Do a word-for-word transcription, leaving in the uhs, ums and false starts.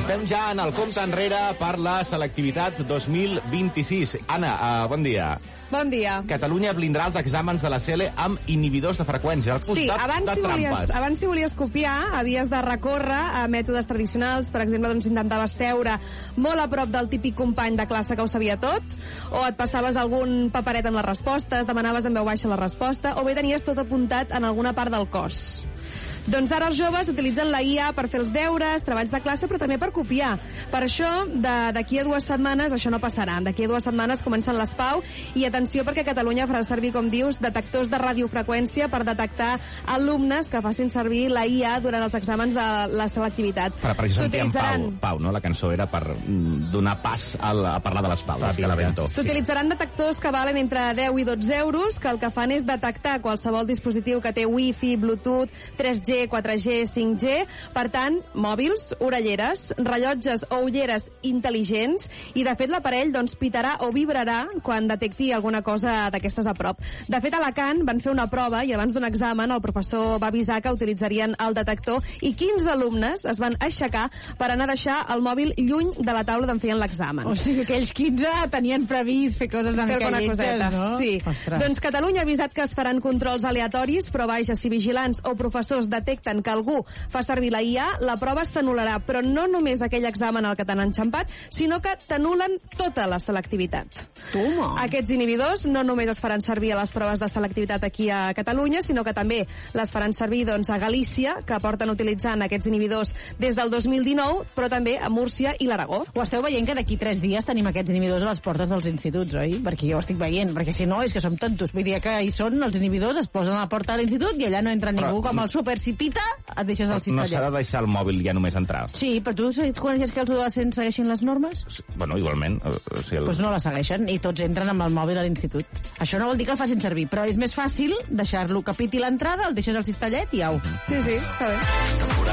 Estem ja en el compte enrere per la selectivitat dos mil vint-i-sis. Anna, uh, bon dia. Bon dia. Catalunya blindarà els exàmens de la C L amb inhibidors de freqüència al costat sí, abans de si trampes. Volies, abans si volies copiar, havies de recórrer a mètodes tradicionals. Per exemple, doncs intentaves seure molt a prop del típic company de classe que ho sabia tot, o et passaves algun paperet amb les respostes, demanaves en veu baixa la resposta, o bé tenies tot apuntat en alguna part del cos. Doncs ara els joves utilitzen la I A per fer els deures, treballs de classe, però també per copiar. Per això, d'aquí a dues setmanes, això no passarà. D'aquí a dues setmanes comencen les Pau, i atenció perquè Catalunya farà servir, com dius, detectors de radiofreqüència per detectar alumnes que facin servir la I A durant els exàmens de la selectivitat. Per, per això sentíem Pau, Pau, no? La cançó era per donar pas a, la, a parlar de les Pau. S'utilitzaran detectors que valen entre deu i dotze euros, que el que fan és detectar qualsevol dispositiu que té Wi-Fi, Bluetooth, tres G, quatre G, cinc G, per tant, mòbils, orelleres, rellotges o ulleres intel·ligents, i de fet l'aparell doncs pitarà o vibrarà quan detecti alguna cosa d'aquestes a prop. De fet, a Alacant van fer una prova i abans d'un examen el professor va avisar que utilitzarien el detector i quinze alumnes es van aixecar per anar a deixar el mòbil lluny de la taula d'on feien l'examen. O sigui, aquells quinze tenien previst fer coses amb calletes, no? Sí. Ostres. Doncs Catalunya ha avisat que es faran controls aleatoris, però vaja, si vigilants o professors detecten que algú fa servir la I A, la prova s'anul·larà, però no només aquell examen al que t'han enxampat, sinó que t'anulen tota la selectivitat. Toma. Aquests inhibidors no només es faran servir a les proves de selectivitat aquí a Catalunya, sinó que també les faran servir doncs, a Galícia, que porten utilitzant aquests inhibidors des del dos mil dinou, però també a Múrcia i l'Aragó. Ho esteu veient que d'aquí tres dies tenim aquests inhibidors a les portes dels instituts, oi? Perquè jo ho estic veient, perquè si no és que som tontos. Vull dir que hi són els inhibidors, es posen a la porta de l'institut i allà no entra però, ningú. Com el súper si pita, et deixes el cistellet. No s'ha de deixar el mòbil ja només entrar. Sí, però tu coneixes que els adolescents segueixin les normes? Bueno, igualment. O sigui, el... Pues no les segueixen i tots entren amb el mòbil a l'institut. Això no vol dir que el facin servir, però és més fàcil deixar-lo que piti l'entrada, el deixes al cistellet i au. Sí, sí, està bé.